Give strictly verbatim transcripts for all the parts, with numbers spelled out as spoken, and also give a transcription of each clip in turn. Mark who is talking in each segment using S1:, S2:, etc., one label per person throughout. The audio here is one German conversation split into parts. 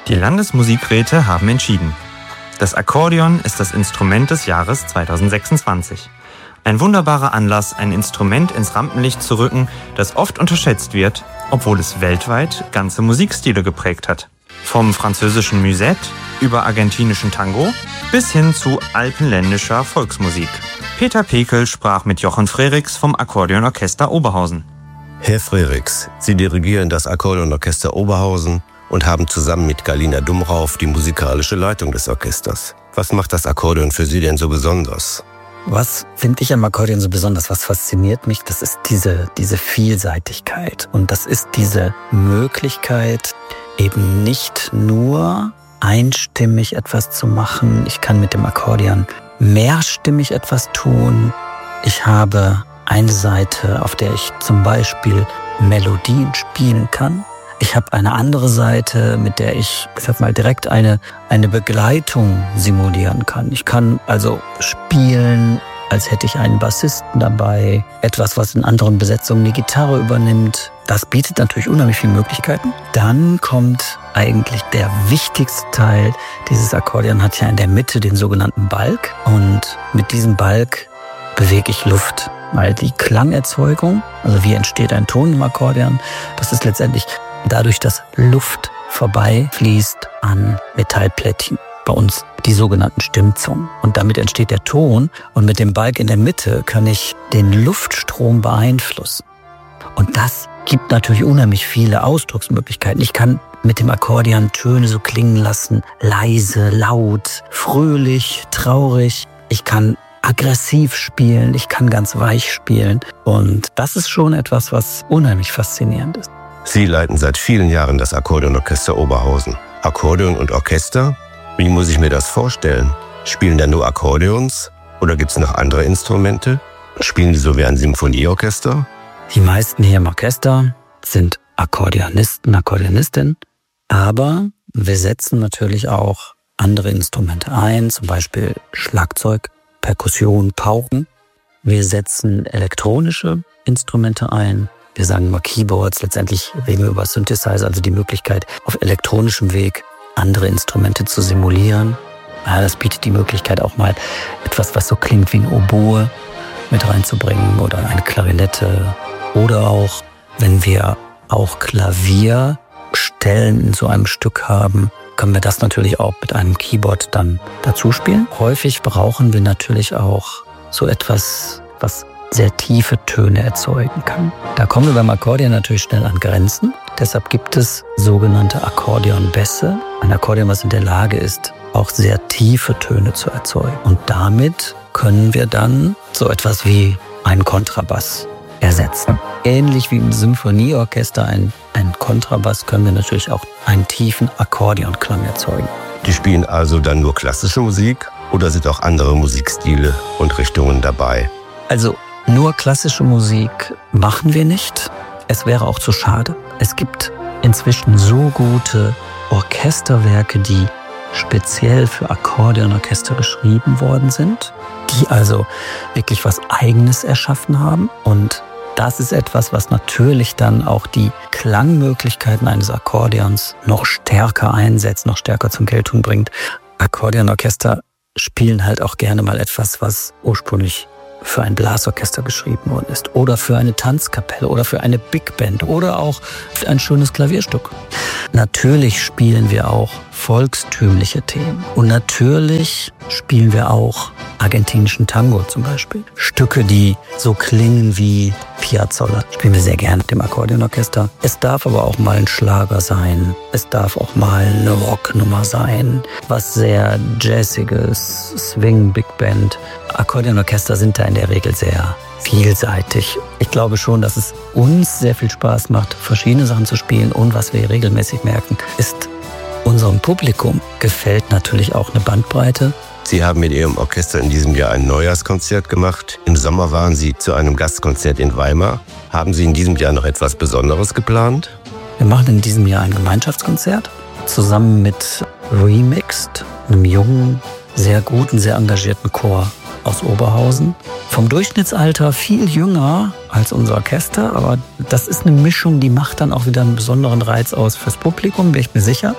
S1: Die Landesmusikräte haben entschieden. Das Akkordeon ist das Instrument des Jahres zweitausendsechsundzwanzig. Ein wunderbarer Anlass, ein Instrument ins Rampenlicht zu rücken, das oft unterschätzt wird, obwohl es weltweit ganze Musikstile geprägt hat. Vom französischen Musette über argentinischen Tango bis hin zu alpenländischer Volksmusik. Peter Pekel sprach mit Jochen Frerichs vom Akkordeonorchester Oberhausen.
S2: Herr Frerichs, Sie dirigieren das Akkordeonorchester Oberhausen und haben zusammen mit Galina Dumrauf die musikalische Leitung des Orchesters. Was macht das Akkordeon für Sie denn so besonders?
S3: Was finde ich am Akkordeon so besonders? Was fasziniert mich? Das ist diese, diese Vielseitigkeit. Und das ist diese Möglichkeit, eben nicht nur einstimmig etwas zu machen. Ich kann mit dem Akkordeon mehrstimmig etwas tun. Ich habe eine Seite, auf der ich zum Beispiel Melodien spielen kann. Ich habe eine andere Seite, mit der ich, ich sag mal, direkt eine, eine Begleitung simulieren kann. Ich kann also spielen, als hätte ich einen Bassisten dabei. Etwas, was in anderen Besetzungen die Gitarre übernimmt. Das bietet natürlich unheimlich viele Möglichkeiten. Dann kommt eigentlich der wichtigste Teil. Dieses Akkordeon hat ja in der Mitte den sogenannten Balg. Und mit diesem Balg bewege ich Luft. Weil die Klangerzeugung, also wie entsteht ein Ton im Akkordeon, das ist letztendlich dadurch, dass Luft vorbeifließt an Metallplättchen. Bei uns die sogenannten Stimmzungen. Und damit entsteht der Ton. Und mit dem Balg in der Mitte kann ich den Luftstrom beeinflussen. Und das gibt natürlich unheimlich viele Ausdrucksmöglichkeiten. Ich kann mit dem Akkordeon Töne so klingen lassen. Leise, laut, fröhlich, traurig. Ich kann aggressiv spielen. Ich kann ganz weich spielen. Und das ist schon etwas, was unheimlich faszinierend ist.
S2: Sie leiten seit vielen Jahren das Akkordeonorchester Oberhausen. Akkordeon und Orchester? Wie muss ich mir das vorstellen? Spielen da nur Akkordeons? Oder gibt es noch andere Instrumente? Spielen die so wie ein Symphonieorchester?
S3: Die meisten hier im Orchester sind Akkordeonisten, Akkordeonistinnen. Aber wir setzen natürlich auch andere Instrumente ein, zum Beispiel Schlagzeug, Perkussion, Pauken. Wir setzen elektronische Instrumente ein. Wir sagen immer Keyboards, letztendlich reden wir über Synthesizer, also die Möglichkeit, auf elektronischem Weg andere Instrumente zu simulieren. Ja, das bietet die Möglichkeit auch mal etwas, was so klingt wie ein Oboe mit reinzubringen oder eine Klarinette. Oder auch, wenn wir auch Klavierstellen in so einem Stück haben, können wir das natürlich auch mit einem Keyboard dann dazu spielen. Häufig brauchen wir natürlich auch so etwas, was sehr tiefe Töne erzeugen kann. Da kommen wir beim Akkordeon natürlich schnell an Grenzen. Deshalb gibt es sogenannte Akkordeonbässe. Ein Akkordeon, was in der Lage ist, auch sehr tiefe Töne zu erzeugen. Und damit können wir dann so etwas wie einen Kontrabass ersetzen. Ähnlich wie im Symphonieorchester ein, ein Kontrabass können wir natürlich auch einen tiefen Akkordeonklang erzeugen.
S2: Die spielen also dann nur klassische Musik oder sind auch andere Musikstile und Richtungen dabei?
S3: Also nur klassische Musik machen wir nicht. Es wäre auch zu schade. Es gibt inzwischen so gute Orchesterwerke, die speziell für Akkordeonorchester geschrieben worden sind, die also wirklich was Eigenes erschaffen haben. Und das ist etwas, was natürlich dann auch die Klangmöglichkeiten eines Akkordeons noch stärker einsetzt, noch stärker zur Geltung bringt. Akkordeonorchester spielen halt auch gerne mal etwas, was ursprünglich für ein Blasorchester geschrieben worden ist oder für eine Tanzkapelle oder für eine Big Band oder auch für ein schönes Klavierstück. Natürlich spielen wir auch volkstümliche Themen und natürlich spielen wir auch argentinischen Tango zum Beispiel. Stücke, die so klingen wie Piazzolla, spielen wir sehr gerne mit dem Akkordeonorchester. Es darf aber auch mal ein Schlager sein. Es darf auch mal eine Rocknummer sein. Was sehr Jazziges, Swing, Big Band. Akkordeonorchester sind da in der Regel sehr vielseitig. Ich glaube schon, dass es uns sehr viel Spaß macht, verschiedene Sachen zu spielen. Und was wir regelmäßig merken, ist, unserem Publikum gefällt natürlich auch eine Bandbreite.
S2: Sie haben mit Ihrem Orchester in diesem Jahr ein Neujahrskonzert gemacht. Im Sommer waren Sie zu einem Gastkonzert in Weimar. Haben Sie in diesem Jahr noch etwas Besonderes geplant?
S3: Wir machen in diesem Jahr ein Gemeinschaftskonzert zusammen mit Remixed, einem jungen, sehr guten, sehr engagierten Chor aus Oberhausen. Vom Durchschnittsalter viel jünger als unser Orchester, aber das ist eine Mischung, die macht dann auch wieder einen besonderen Reiz aus fürs Publikum, bin ich mir sicher.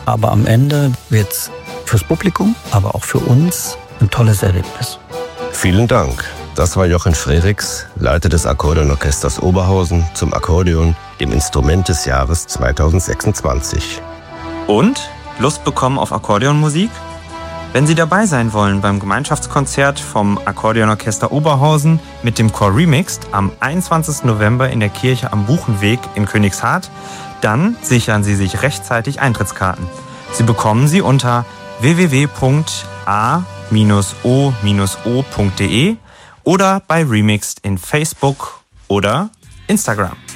S3: Aber am Ende wird es fürs Publikum, aber auch für uns ein tolles Erlebnis.
S2: Vielen Dank. Das war Jochen Frerichs, Leiter des Akkordeonorchesters Oberhausen, zum Akkordeon, dem Instrument des Jahres zweitausendsechsundzwanzig.
S1: Und Lust bekommen auf Akkordeonmusik? Wenn Sie dabei sein wollen beim Gemeinschaftskonzert vom Akkordeonorchester Oberhausen mit dem Chor Remixed am einundzwanzigsten November in der Kirche am Buchenweg in Königshardt, dann sichern Sie sich rechtzeitig Eintrittskarten. Sie bekommen sie unter w w w punkt a o o punkt d e oder bei Remixed in Facebook oder Instagram.